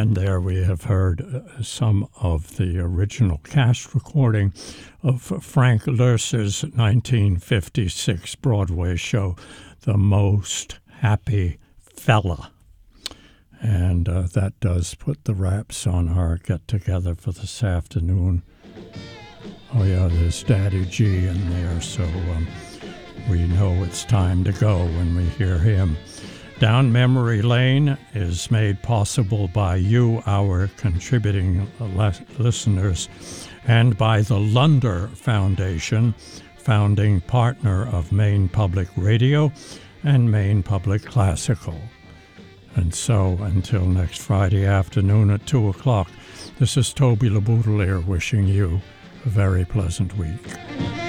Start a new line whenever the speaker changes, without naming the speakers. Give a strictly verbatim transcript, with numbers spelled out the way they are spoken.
And there we have heard uh, some of the original cast recording of Frank Loesser's nineteen fifty-six Broadway show, The Most Happy Fella. And uh, that does put the wraps on our get-together for this afternoon. Oh, yeah, there's Daddy G in there, so um, we know it's time to go when we hear him. Down Memory Lane is made possible by you, our contributing le- listeners, and by the Lunder Foundation, founding partner of Maine Public Radio and Maine Public Classical. And so, until next Friday afternoon at two o'clock, this is Toby LeBoudelier wishing you a very pleasant week.